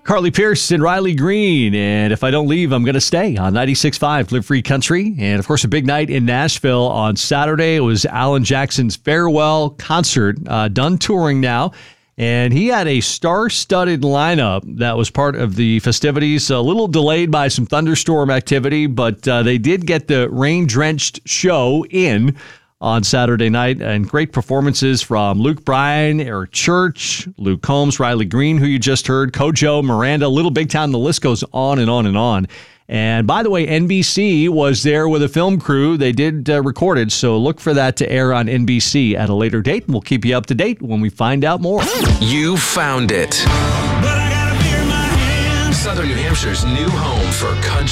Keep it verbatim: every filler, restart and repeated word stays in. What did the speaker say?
Carly Pierce and Riley Green. And if I don't leave, I'm going to stay on ninety-six point five Live Free Country. And of course, a big night in Nashville on Saturday. It was Alan Jackson's farewell concert, uh, done touring now. And he had a star-studded lineup that was part of the festivities, a little delayed by some thunderstorm activity, but uh, they did get the rain-drenched show in on Saturday night, and great performances from Luke Bryan, Eric Church, Luke Combs, Riley Green, who you just heard, Kojo, Miranda, Little Big Town. The list goes on and on and on. And by the way, N B C was there with a film crew. They did uh, record it, so look for that to air on N B C at a later date, and we'll keep you up to date when we find out more. You found it. Southern New Hampshire's new home for country.